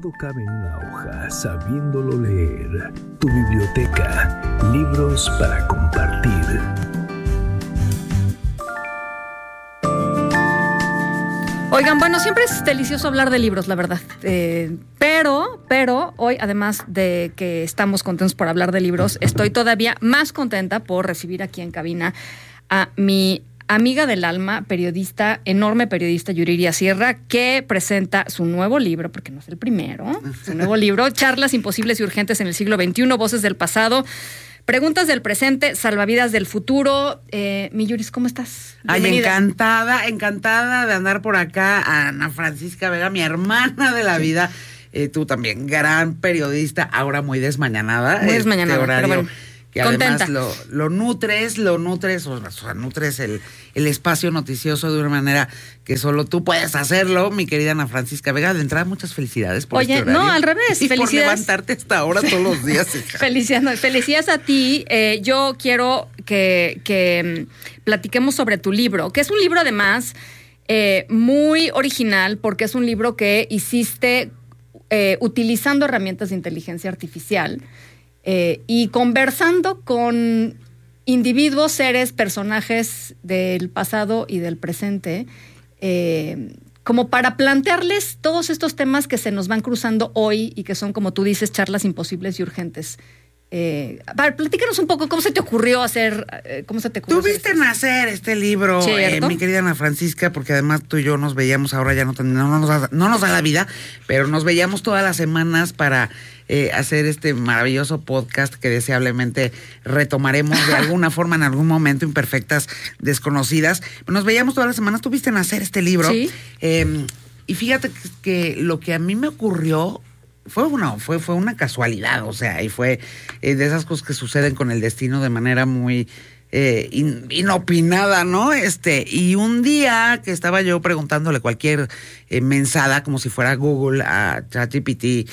Todo cabe en una hoja, sabiéndolo leer. Tu biblioteca, libros para compartir. Oigan, bueno, siempre es delicioso hablar de libros, la verdad. Pero hoy, además de que estamos contentos por hablar de libros, estoy todavía más contenta por recibir aquí en cabina a mi amiga del alma, periodista, enorme periodista, Yuriria Sierra, que presenta su nuevo libro, porque no es el primero, su nuevo libro, Charlas imposibles y urgentes en el siglo XXI, Voces del pasado, Preguntas del presente, salvavidas del futuro. Mi Yuris, ¿cómo estás? Bienvenida. Ay, encantada de andar por acá. Ana Francisca Vega, mi hermana de la vida. Tú también, gran periodista, ahora muy desmañanada. Muy desmañanada, horario, pero bueno, que contenta. Además lo nutres, o sea, nutres el espacio noticioso de una manera que solo tú puedes hacerlo, mi querida Ana Francisca Vega. De entrada, muchas felicidades por Oye, este horario. no, al revés, y felicidades. por levantarte hasta ahora todos los días. Felicidades a ti. Yo quiero que platiquemos sobre tu libro, que es un libro además muy original, porque es un libro que hiciste utilizando herramientas de inteligencia artificial y conversando con individuos, seres, personajes del pasado y del presente, como para plantearles todos estos temas que se nos van cruzando hoy y que son, como tú dices, charlas imposibles y urgentes. Platícanos un poco cómo se te ocurrió hacer, Tú viste nacer este libro, mi querida Ana Francisca, porque además tú y yo nos veíamos, ahora ya no nos da la vida, pero nos veíamos todas las semanas para hacer este maravilloso podcast que deseablemente retomaremos de alguna forma en algún momento, Imperfectas Desconocidas. Nos veíamos todas las semanas, tú viste nacer este libro. ¿Sí? Y fíjate que lo que a mí me ocurrió fue una casualidad, o sea, y fue de esas cosas que suceden con el destino de manera muy inopinada, ¿no? Y un día que estaba yo preguntándole cualquier mensada, como si fuera Google, a ChatGPT,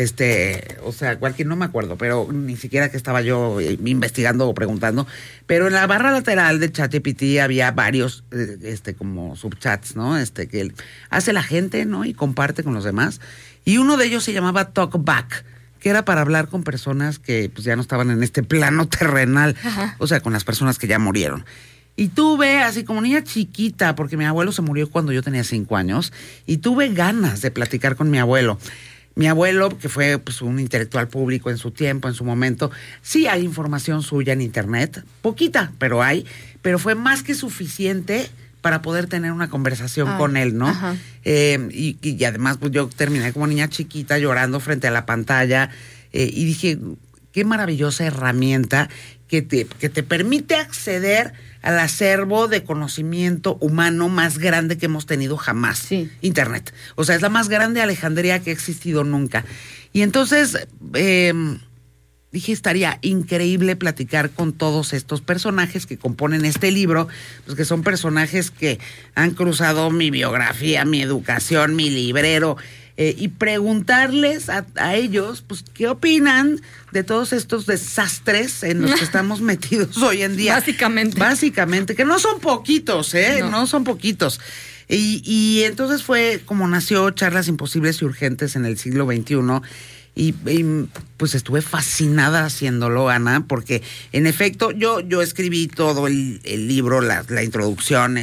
o sea, cualquier, no me acuerdo, pero ni siquiera que estaba yo investigando o preguntando, pero en la barra lateral de ChatGPT había varios, como subchats, ¿no? Que hace la gente, ¿no? Y comparte con los demás. Y uno de ellos se llamaba Talkback, que era para hablar con personas que pues ya no estaban en este plano terrenal. Ajá. O sea, con las personas que ya murieron. Y tuve, así como niña chiquita, porque mi abuelo se murió cuando yo tenía 5 años, y tuve ganas de platicar con mi abuelo. Mi abuelo, que fue pues un intelectual público en su tiempo, en su momento, sí hay información suya en internet, poquita, pero hay, pero fue más que suficiente para poder tener una conversación con él, ¿no? Y además, pues yo terminé como niña chiquita llorando frente a la pantalla y dije, qué maravillosa herramienta que te permite acceder al acervo de conocimiento humano más grande que hemos tenido jamás. Sí. Internet. O sea, es la más grande alejandría que ha existido nunca. Y entonces dije, estaría increíble platicar con todos estos personajes que componen este libro, pues que son personajes que han cruzado mi biografía, mi educación, mi librero, y preguntarles a ellos, pues, ¿qué opinan de todos estos desastres en los que estamos metidos hoy en día? Básicamente, que no son poquitos, no son poquitos. Y entonces fue como nació Charlas Imposibles y Urgentes en el siglo XXI. Y pues estuve fascinada haciéndolo, Ana, porque en efecto yo escribí todo el libro, la introducción,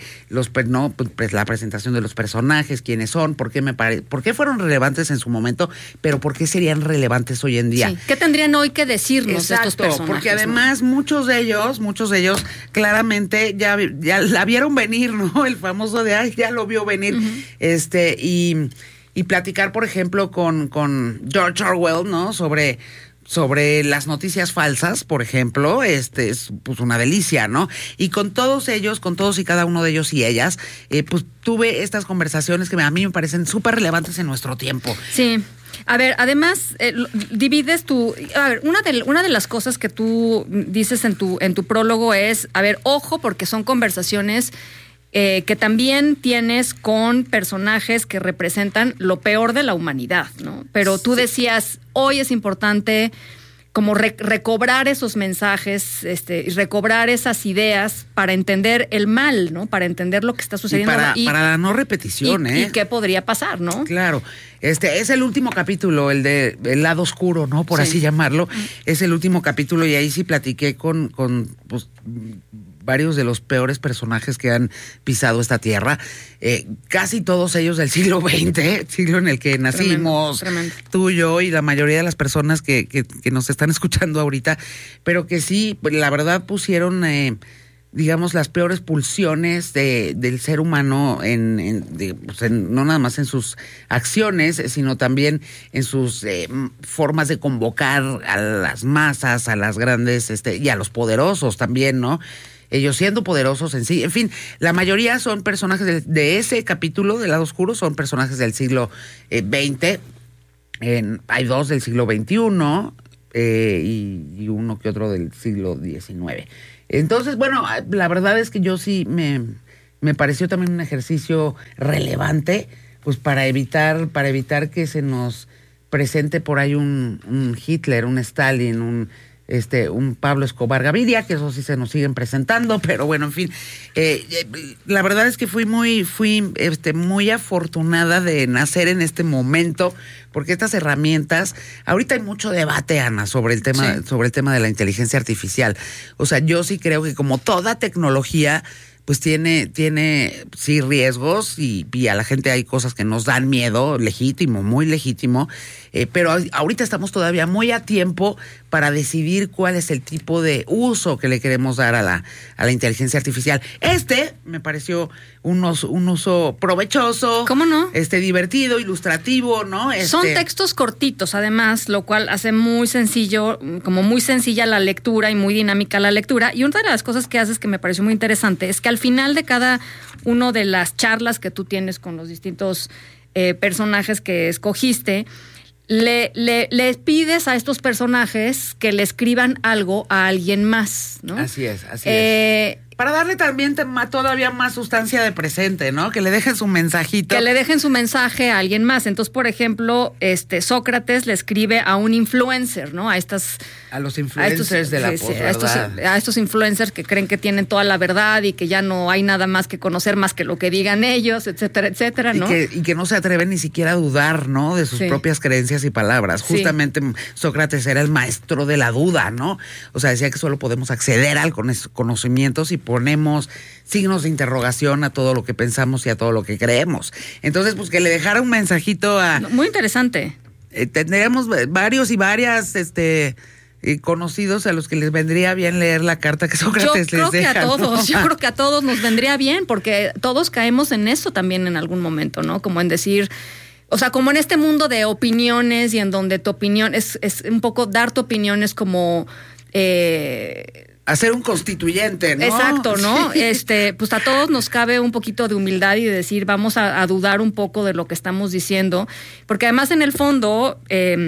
pues la presentación de los personajes, quiénes son, por qué fueron relevantes en su momento, pero por qué serían relevantes hoy en día. Sí. ¿Qué tendrían hoy que decirnos estos personajes? Porque además muchos de ellos claramente ya la vieron venir, ¿no? El famoso de ya lo vio venir, uh-huh. Y platicar, por ejemplo, con George Orwell, ¿no? Sobre las noticias falsas, por ejemplo, es pues una delicia, ¿no? Y con todos y cada uno de ellos y ellas, pues tuve estas conversaciones que a mí me parecen súper relevantes en nuestro tiempo. Sí. A ver, además, divides una de las cosas que tú dices en tu prólogo es, a ver, ojo, porque son conversaciones que también tienes con personajes que representan lo peor de la humanidad, ¿no? Pero tú decías, hoy es importante como recobrar esos mensajes, y recobrar esas ideas para entender el mal, ¿no? Para entender lo que está sucediendo. Y para la no repetición, y qué podría pasar, ¿no? Claro. Es el último capítulo, el de El lado oscuro, ¿no? Por así llamarlo. Es el último capítulo y ahí sí platiqué con pues, varios de los peores personajes que han pisado esta tierra. Casi todos ellos del siglo XX, siglo en el que nacimos, tremendo. Tú, yo y la mayoría de las personas que nos están escuchando ahorita, pero que sí, la verdad pusieron... digamos, las peores pulsiones del ser humano no nada más en sus acciones, sino también en sus formas de convocar a las masas, a las grandes, y a los poderosos también, ¿no? Ellos siendo poderosos en sí. En fin, la mayoría son personajes de ese capítulo del lado oscuro, son personajes del siglo XX. Hay 2 del siglo XXI y uno que otro del siglo XIX. Entonces, bueno, la verdad es que yo sí me pareció también un ejercicio relevante, pues para evitar que se nos presente por ahí un Hitler, un Stalin, un Pablo Escobar Gaviria, que eso sí se nos siguen presentando, pero bueno, en fin, la verdad es que fui muy afortunada de nacer en este momento, porque estas herramientas, ahorita hay mucho debate, Ana, sobre el tema de la inteligencia artificial. O sea, yo sí creo que como toda tecnología, pues tiene sí riesgos y a la gente hay cosas que nos dan miedo, legítimo, muy legítimo, pero ahorita estamos todavía muy a tiempo para decidir cuál es el tipo de uso que le queremos dar a la inteligencia artificial. Me pareció un uso provechoso. ¿Cómo no? Divertido, ilustrativo, ¿no? Son textos cortitos, además, lo cual hace muy sencilla la lectura y muy dinámica la lectura. Y una de las cosas que haces que me pareció muy interesante es que al final de cada una de las charlas que tú tienes con los distintos personajes que escogiste, les pides a estos personajes que le escriban algo a alguien más, ¿no? Así es. Para darle también todavía más sustancia de presente, ¿no? Que le dejen su mensajito. Que le dejen su mensaje a alguien más. Entonces, por ejemplo, Sócrates le escribe a un influencer, ¿no? A los influencers de la posverdad. A estos influencers que creen que tienen toda la verdad y que ya no hay nada más que conocer más que lo que digan ellos, etcétera, etcétera, ¿no? Y que no se atreven ni siquiera a dudar, ¿no? De sus propias creencias y palabras. Justamente Sócrates era el maestro de la duda, ¿no? O sea, decía que solo podemos acceder al conocimiento si ponemos signos de interrogación a todo lo que pensamos y a todo lo que creemos. Entonces, pues que le dejara un mensajito a... Muy interesante. Tendríamos varios y varias conocidos a los que les vendría bien leer la carta que Sócrates les deja. Yo creo que a todos nos vendría bien, porque todos caemos en eso también en algún momento, ¿no? Como en decir... O sea, como en este mundo de opiniones y en donde tu opinión es un poco dar tu opinión es como... hacer un constituyente, ¿no? Exacto, ¿no? Pues a todos nos cabe un poquito de humildad y de decir, vamos a dudar un poco de lo que estamos diciendo, porque además en el fondo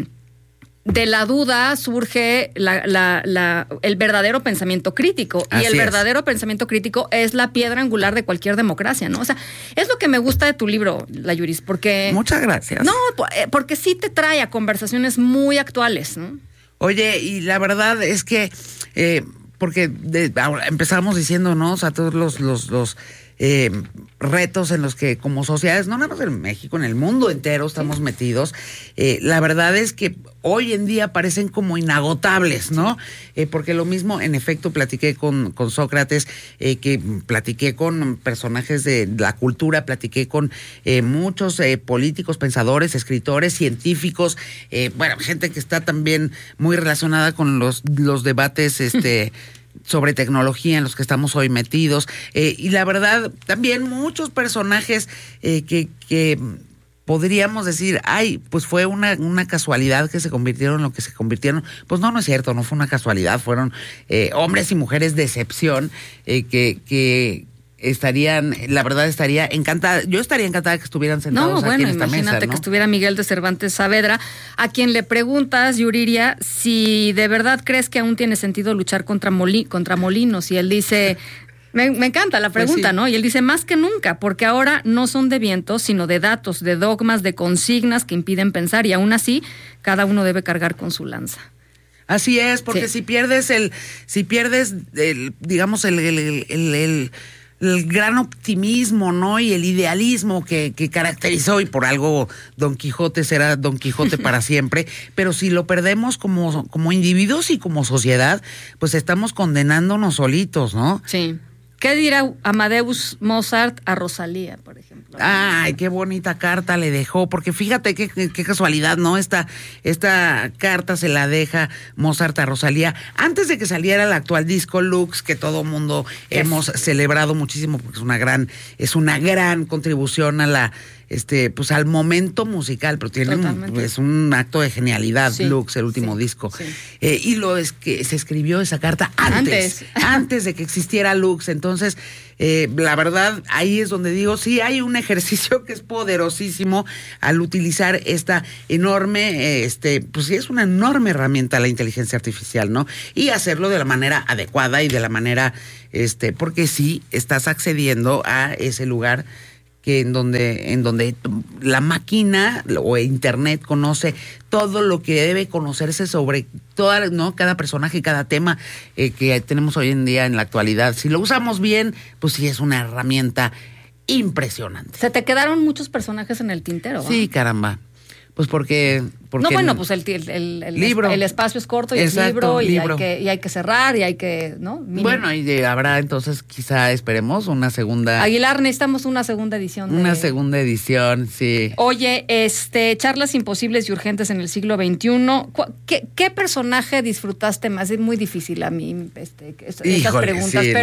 de la duda surge el verdadero pensamiento crítico. Y el verdadero pensamiento crítico es la piedra angular de cualquier democracia, ¿no? O sea, es lo que me gusta de tu libro, Layuris, porque... Muchas gracias. No, porque sí te trae a conversaciones muy actuales, ¿no? Oye, y la verdad es que... porque empezamos diciendo, ¿no? O sea, todos los retos en los que como sociedades, no nada más en México, en el mundo entero estamos metidos. La verdad es que hoy en día parecen como inagotables, ¿no? Porque lo mismo, en efecto, platiqué con Sócrates, que platiqué con personajes de la cultura, platiqué con muchos políticos, pensadores, escritores, científicos, gente que está también muy relacionada con los debates, sobre tecnología en los que estamos hoy metidos, y la verdad también muchos personajes que podríamos decir, pues fue una casualidad que se convirtieron en lo que se convirtieron. Pues no es cierto, no fue una casualidad, fueron hombres y mujeres de excepción que estarían, la verdad estaría encantada, yo estaría encantada que estuvieran sentados aquí en esta mesa, ¿no? Imagínate que estuviera Miguel de Cervantes Saavedra, a quien le preguntas, Yuriria, si de verdad crees que aún tiene sentido luchar contra molinos, y él dice... Me encanta la pregunta, pues sí, ¿no? Y él dice, más que nunca, porque ahora no son de vientos, sino de datos, de dogmas, de consignas que impiden pensar, y aún así, cada uno debe cargar con su lanza. Así es, porque Sí. si pierdes digamos, el gran optimismo, ¿no? Y el idealismo que caracterizó, y por algo Don Quijote será Don Quijote para siempre, pero si lo perdemos como individuos y como sociedad, pues estamos condenándonos solitos, ¿no? Sí. ¿Qué dirá Amadeus Mozart a Rosalía, por ejemplo? Ay, qué bonita carta le dejó, porque fíjate qué casualidad, ¿no? Esta carta se la deja Mozart a Rosalía antes de que saliera el actual disco Lux, que todo mundo hemos celebrado muchísimo, porque es una gran contribución a la pues al momento musical, pero es un acto de genialidad, sí, Lux, el último disco. Sí. Y es que se escribió esa carta antes de que existiera Lux. Entonces, la verdad, ahí es donde digo, sí, hay un ejercicio que es poderosísimo al utilizar esta enorme, pues sí, es una enorme herramienta la inteligencia artificial, ¿no? Y hacerlo de la manera adecuada y de la manera, porque sí estás accediendo a ese lugar que en donde la máquina o internet conoce todo lo que debe conocerse sobre cada personaje y cada tema que tenemos hoy en día en la actualidad. Si lo usamos bien, pues sí es una herramienta impresionante. Se te quedaron muchos personajes en el tintero, ¿no? Sí, caramba. Pues porque no, bueno, pues el libro. El espacio es corto y exacto, es libro. Y hay que cerrar y hay que, ¿no? Bueno, y habrá entonces quizá esperemos una segunda. Aguilar, necesitamos una segunda edición. Una segunda edición, sí. Oye, charlas imposibles y urgentes en el siglo XXI. ¿Qué personaje disfrutaste más? Es muy difícil a mí estas preguntas, sí,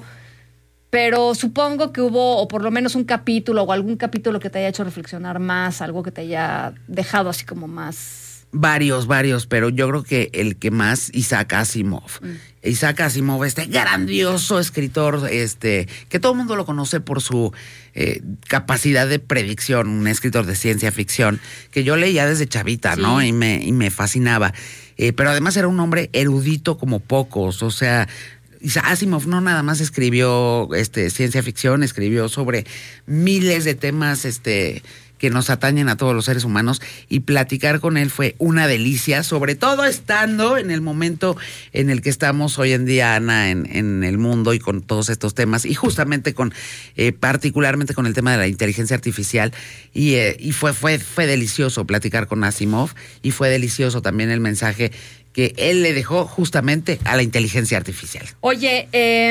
pero supongo que hubo, o por lo menos un capítulo, o algún capítulo que te haya hecho reflexionar más, algo que te haya dejado así como más... Varios, pero yo creo que el que más, Isaac Asimov. Isaac Asimov, grandioso escritor, que todo el mundo lo conoce por su capacidad de predicción, un escritor de ciencia ficción, que yo leía desde chavita, sí, ¿no? Y me fascinaba. Pero además era un hombre erudito como pocos, o sea... Asimov no nada más escribió ciencia ficción, escribió sobre miles de temas que nos atañen a todos los seres humanos, y platicar con él fue una delicia, sobre todo estando en el momento en el que estamos hoy en día, Ana, en el mundo y con todos estos temas, y justamente particularmente con el tema de la inteligencia artificial, y fue delicioso platicar con Asimov, y fue delicioso también el mensaje que él le dejó justamente a la inteligencia artificial. Oye,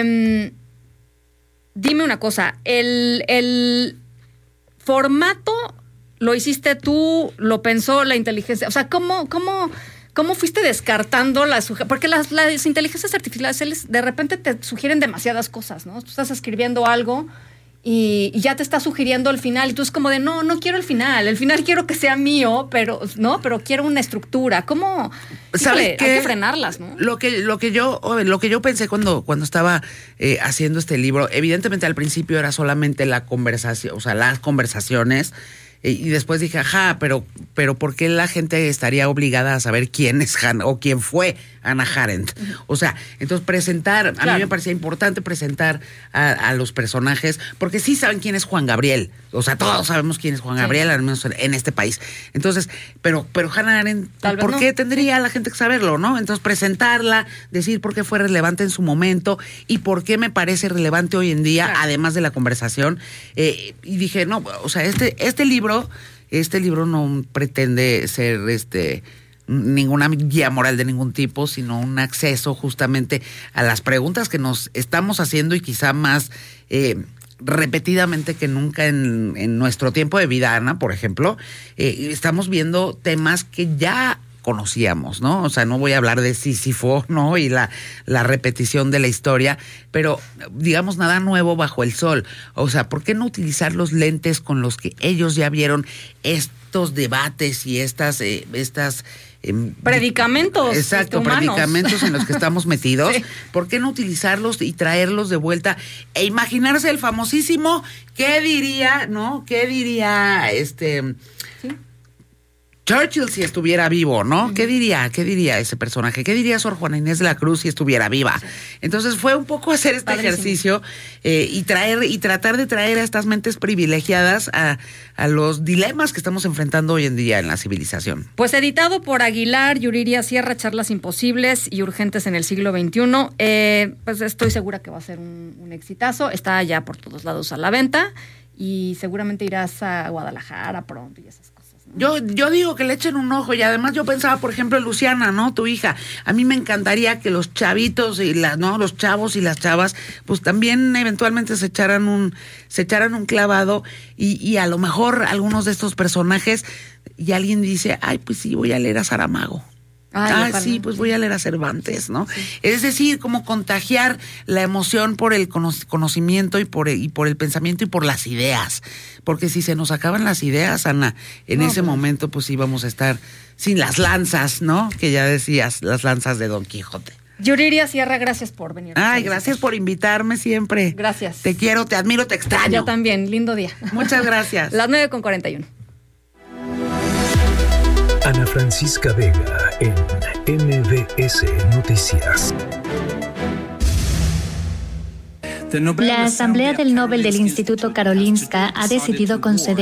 dime una cosa, el formato lo hiciste tú, lo pensó la inteligencia, o sea, ¿cómo fuiste descartando porque las inteligencias artificiales de repente te sugieren demasiadas cosas, ¿no? Tú estás escribiendo algo y ya te está sugiriendo el final, y tú es como de, no quiero el final quiero que sea mío, pero quiero una estructura. ¿Cómo? ¿Sabes qué? Hay que frenarlas, ¿no? Lo que yo pensé cuando estaba haciendo este libro, evidentemente al principio era solamente la conversación, o sea, las conversaciones, y después dije, pero ¿por qué la gente estaría obligada a saber quién es Hannah o quién fue Hannah Arendt? O sea, entonces presentar, a mí me parecía importante presentar a los personajes, porque sí saben quién es Juan Gabriel, o sea, todos sabemos quién es Juan Gabriel, al menos en este país. Entonces, pero Hannah Arendt, ¿por qué tendría la gente que saberlo, no? Entonces presentarla, decir por qué fue relevante en su momento y por qué me parece relevante hoy en día, además de la conversación. Y dije, no, o sea, este libro no pretende ser ninguna guía moral de ningún tipo, sino un acceso justamente a las preguntas que nos estamos haciendo, y quizá más repetidamente que nunca en nuestro tiempo de vida, Ana, por ejemplo, estamos viendo temas que ya conocíamos, ¿no? O sea, no voy a hablar de Sísifo, ¿no? Y la repetición de la historia, pero digamos nada nuevo bajo el sol. O sea, ¿por qué no utilizar los lentes con los que ellos ya vieron estos debates y estas predicamentos. Exacto, predicamentos en los que estamos metidos? Sí. ¿Por qué no utilizarlos y traerlos de vuelta e imaginarse el famosísimo qué diría, ¿no? ¿Qué diría Sí. Churchill si estuviera vivo, ¿no? ¿Qué diría ese personaje? ¿Qué diría Sor Juana Inés de la Cruz si estuviera viva? Entonces fue un poco hacer este ejercicio y tratar de traer a estas mentes privilegiadas a los dilemas que estamos enfrentando hoy en día en la civilización. Pues editado por Aguilar, Yuriria Sierra, Charlas imposibles y urgentes en el siglo XXI. Pues estoy segura que va a ser un exitazo. Está ya por todos lados a la venta y seguramente irás a Guadalajara pronto y esas cosas. Yo digo que le echen un ojo y además yo pensaba, por ejemplo, en Luciana, ¿no? Tu hija. A mí me encantaría que los chavitos y los chavos y las chavas, pues también eventualmente se echaran un clavado y a lo mejor algunos de estos personajes y alguien dice, ay, pues sí, voy a leer a Saramago. Sí, pues voy a leer a Cervantes, ¿no? Sí. Es decir, como contagiar la emoción por el conocimiento y por el pensamiento y por las ideas. Porque si se nos acaban las ideas, Ana, en ese momento pues íbamos a estar sin las lanzas, ¿no? Que ya decías, las lanzas de Don Quijote. Yuriria Sierra, gracias por venir. Ay, gracias por invitarme siempre. Gracias. Te quiero, te admiro, te extraño. Yo también, lindo día. Muchas gracias. Las 9:41. Ana Francisca Vega en MBS Noticias. La Asamblea del Nobel del Instituto Karolinska ha decidido conceder